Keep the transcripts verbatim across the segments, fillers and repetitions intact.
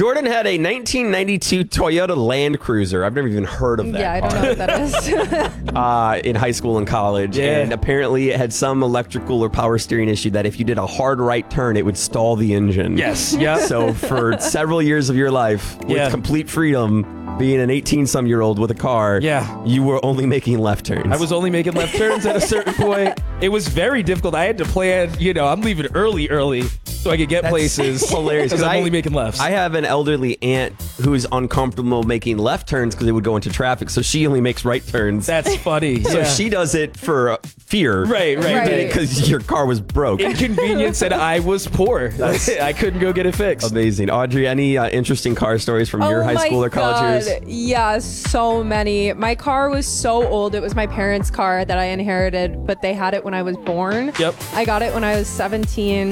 Jordan had a nineteen ninety-two Toyota Land Cruiser. I've never even heard of that Yeah, I don't car. know what that is. uh, in high school and college. Yeah. And apparently it had some electrical or power steering issue that if you did a hard right turn, it would stall the engine. Yes. Yeah. So for several years of your life, with Yeah. complete freedom, being an eighteen-some-year-old with a car, Yeah. you were only making left turns. I was only making left turns at a certain point. It was very difficult. I had to plan, you know, I'm leaving early, early so I could get That's places. hilarious. Because I'm I- only making lefts. I have an elderly aunt who's uncomfortable making left turns because they would go into traffic, so she only makes right turns. That's funny. so Yeah. she does it for uh, fear. Right, right, You did it right. because your car was broke. Inconvenience and I was poor. I couldn't go get it fixed. Amazing. Audrey, any uh, interesting car stories from your Oh high my school or college God. years? Yeah, so many. My car was so old. It was my parents' car that I inherited, but they had it when I was born. Yep. I got it when I was seventeen.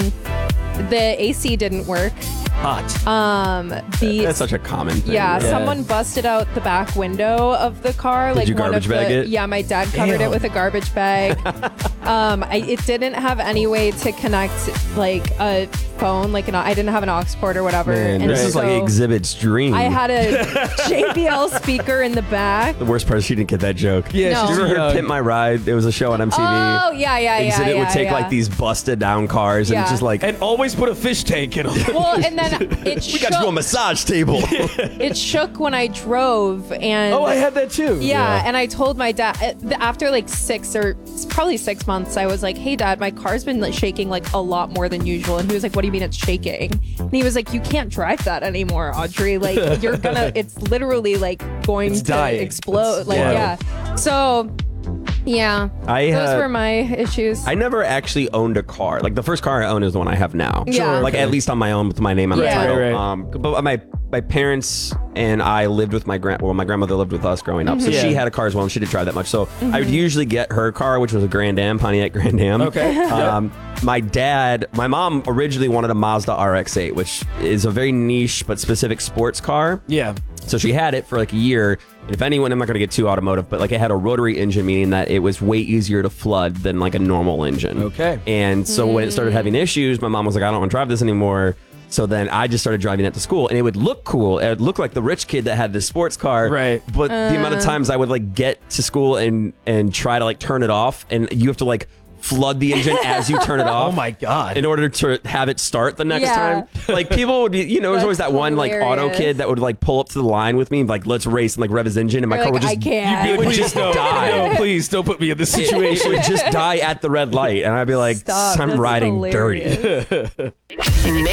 The A C didn't work. Hot. Um, the That's such a common thing. yeah, Yeah. someone busted out the back window of the car. like you one garbage of bag the, it? Yeah, my dad covered Damn. it with a garbage bag. um, I, it didn't have any way to connect like a phone. Like an, I didn't have an aux cord or whatever. Man, and this is like so Exhibit's dream. I had a J B L speaker in the back. the worst part is she didn't get that joke. Yeah, No. she's You ever young. heard Pimp My Ride? There was a show on M T V. Oh yeah, yeah, yeah. Exhibit yeah, would take yeah. like these busted down cars and Yeah. it's just like, And always put a fish tank in them. Well, and then it we shook. got you a massage table. It shook when I drove, and Oh, I had that too. yeah, and I told my dad uh, after like six or probably six months, I was like, "Hey, Dad, my car's been like, shaking like a lot more than usual." And he was like, "What do you mean it's shaking?" And he was like, "You can't drive that anymore, Audrey. Like you're gonna, it's literally like going It's to dying. explode. It's like wild. yeah." So yeah, I those had- were my issues. I never actually owned a car. Like the first car I owned is the one I have now. Yeah. Like at least on my own with my name on the Yeah. title. Right, right. Um, but my my parents and I lived with my grand. Well, my grandmother lived with us growing up, so Yeah. she had a car as well, and she didn't drive that much. So I would usually get her car, which was a Grand Am, Pontiac Grand Am. Okay. Um, my dad, my mom originally wanted a Mazda R X eight, which is a very niche but specific sports car. Yeah. So she had it for like a year. And if anyone, I'm not going to get too automotive, but like it had a rotary engine, meaning that it was way easier to flood than like a normal engine. Okay. And so when it started having issues, my mom was like, I don't want to drive this anymore. So then I just started driving it to school, and it would look cool. It would look like the rich kid that had this sports car. Right. But the amount of times I would like get to school and and try to like turn it off, and you have to like flood the engine as you turn it off. Oh my God. In order to have it start the next Yeah. time. Like people would be, you know, there's always That's that one like auto hilarious. kid that would like pull up to the line with me, like let's race and like rev his engine, and my You're car like, would I just can't. it would Please just no, die. no, please don't put me in this It, it situation. would just die at the red light, and I'd be like, Stop. I'm That's riding dirty. hilarious.